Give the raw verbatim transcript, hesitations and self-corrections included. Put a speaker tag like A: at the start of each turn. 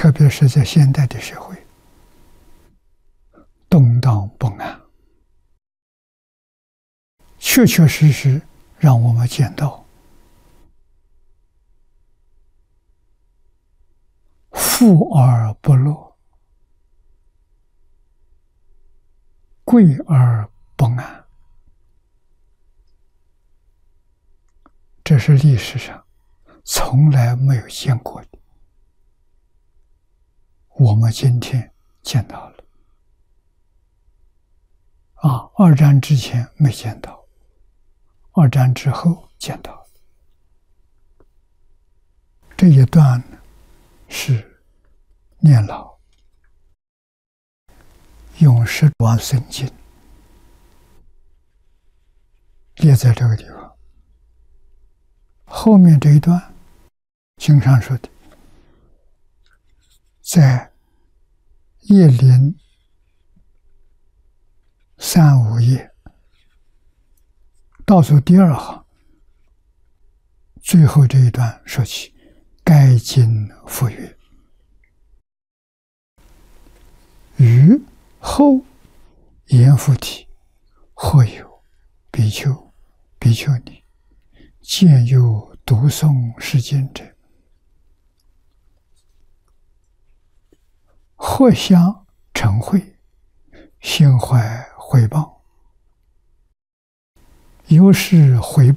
A: 特别是在现代的社会，动荡不安，确确实实让我们见到富而不乐，贵而不安。这是历史上从来没有见过的，我们今天见到了。啊，二战之前没见到，二战之后见到了。这一段是念老用十往生经列在这个地方。后面这一段经常说的，在叶林三五页倒数第二行最后这一段说起，该经复曰：于后言复体，或有比丘、比丘尼见有读诵是经者，或相嗔恚，心怀毁谤，由是毁谤